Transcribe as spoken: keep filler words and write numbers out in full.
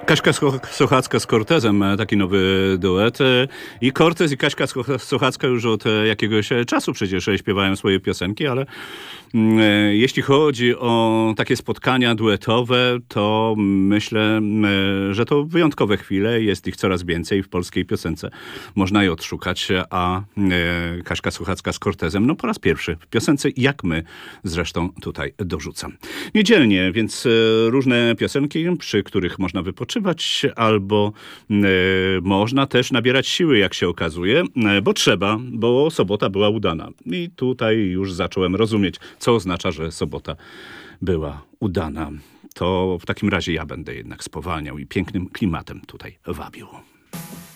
Kaśka Soch- Sochacka z Cortezem, e, taki nowy duet. e, I Cortez i Kaśka Soch- Sochacka już od e, jakiegoś e, czasu przecież e, śpiewają swoje piosenki, ale mm, e, jeśli chodzi o takie spotkania duetowe, to myślę, m, e, że to wyjątkowe chwile. Jest ich coraz więcej w polskiej piosence. Można je odszukać, a e, Kaśka Sochacka z Cortezem, no po raz pierwszy w piosence Jak my, zresztą tutaj dorzucam. Niedzielnie, więc e, różne piosenki, przy których można wypoczywać, albo e, można też nabierać siły, jak się okazuje, e, bo trzeba, bo sobota była udana. I tutaj już zacząłem rozumieć, co oznacza, że sobota była udana. To w takim razie ja będę jednak spowalniał i pięknym klimatem tutaj wabił.